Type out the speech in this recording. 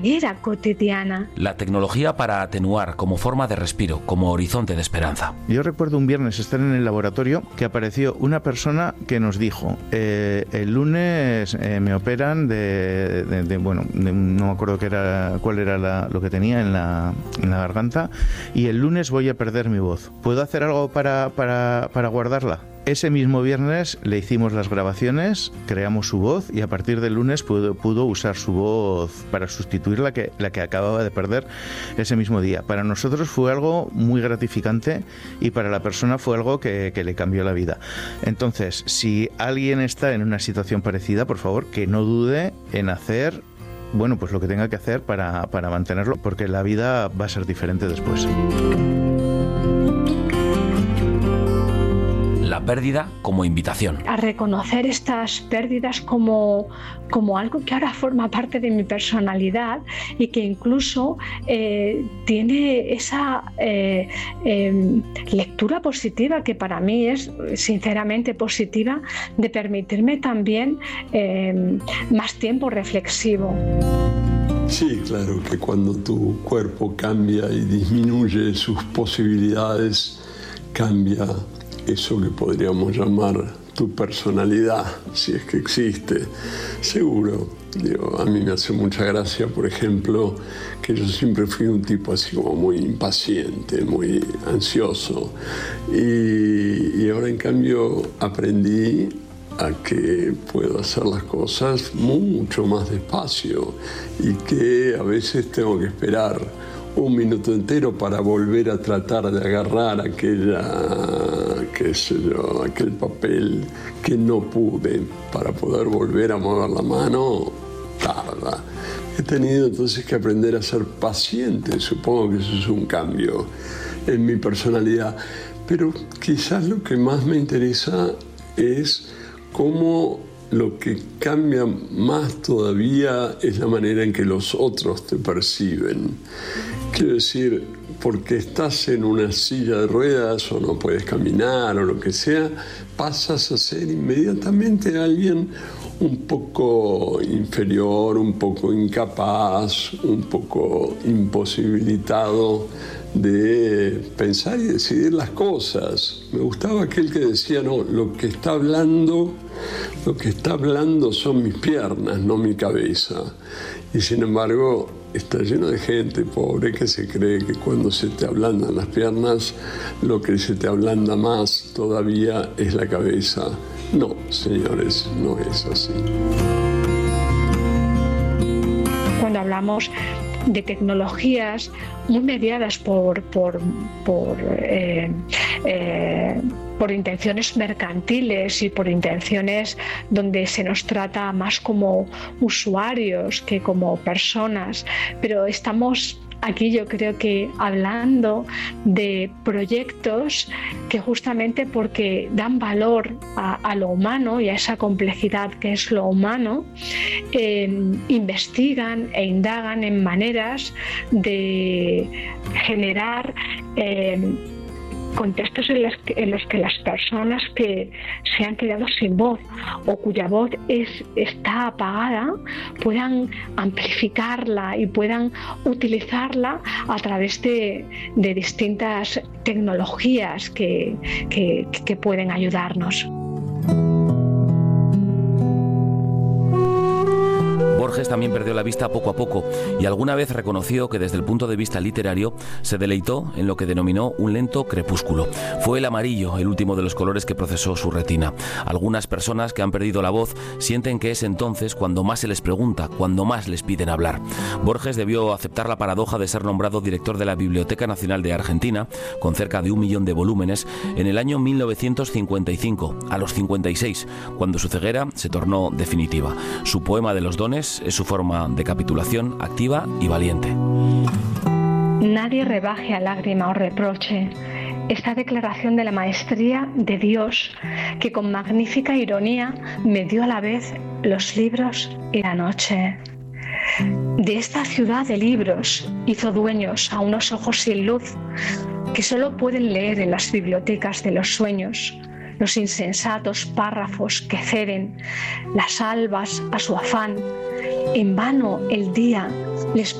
era cotidiana. La tecnología para atenuar como forma de respiro, como horizonte de esperanza. Yo recuerdo un viernes estar en el laboratorio que apareció una persona que nos dijo el lunes me operan no me acuerdo cuál era lo que tenía en la garganta, y el lunes voy a perder mi voz. ¿Puedo hacer algo para guardarla? Ese mismo viernes le hicimos las grabaciones, creamos su voz y a partir del lunes pudo usar su voz para sustituir la que acababa de perder ese mismo día. Para nosotros fue algo muy gratificante y para la persona fue algo que le cambió la vida. Entonces, si alguien está en una situación parecida, por favor, que no dude en hacer pues lo que tenga que hacer para mantenerlo, porque la vida va a ser diferente después. La pérdida como invitación. A reconocer estas pérdidas como algo que ahora forma parte de mi personalidad y que incluso tiene esa lectura positiva, que para mí es sinceramente positiva, de permitirme también más tiempo reflexivo. Sí, claro que cuando tu cuerpo cambia y disminuye sus posibilidades, cambia eso que podríamos llamar tu personalidad, si es que existe, seguro. A mí me hace mucha gracia, por ejemplo, que yo siempre fui un tipo así como muy impaciente, muy ansioso, y ahora en cambio aprendí a que puedo hacer las cosas mucho más despacio y que a veces tengo que esperar un minuto entero para volver a tratar de agarrar aquel papel que no pude, para poder volver a mover la mano, tarda. He tenido entonces que aprender a ser paciente, supongo que eso es un cambio en mi personalidad, pero quizás lo que más me interesa es cómo lo que cambia más todavía es la manera en que los otros te perciben. Quiero decir, porque estás en una silla de ruedas o no puedes caminar o lo que sea, pasas a ser inmediatamente alguien un poco inferior, un poco incapaz, un poco imposibilitado de pensar y decidir las cosas. Me gustaba aquel que decía, no, lo que está hablando son mis piernas, no mi cabeza. Y sin embargo, está lleno de gente pobre que se cree que cuando se te ablandan las piernas, lo que se te ablanda más todavía es la cabeza. No, señores, no es así. Cuando hablamos de tecnologías muy mediadas por intenciones mercantiles y por intenciones donde se nos trata más como usuarios que como personas, pero estamos aquí, yo creo que hablando de proyectos que justamente porque dan valor a lo humano y a esa complejidad que es lo humano, investigan e indagan en maneras de generar contextos en los que las personas que se han quedado sin voz o cuya voz está apagada puedan amplificarla y puedan utilizarla a través de distintas tecnologías que pueden ayudarnos. Borges también perdió la vista poco a poco y alguna vez reconoció que desde el punto de vista literario se deleitó en lo que denominó un lento crepúsculo. Fue el amarillo el último de los colores que procesó su retina. Algunas personas que han perdido la voz sienten que es entonces cuando más se les pregunta, cuando más les piden hablar. Borges debió aceptar la paradoja de ser nombrado director de la Biblioteca Nacional de Argentina, con cerca de 1 millón de volúmenes, en el año 1955, a los 56, cuando su ceguera se tornó definitiva. Su poema de los dones es su forma de capitulación activa y valiente. Nadie rebaje a lágrima o reproche esta declaración de la maestría de Dios, que con magnífica ironía me dio a la vez los libros y la noche. De esta ciudad de libros hizo dueños a unos ojos sin luz que solo pueden leer en las bibliotecas de los sueños los insensatos párrafos que ceden las albas a su afán. En vano el día les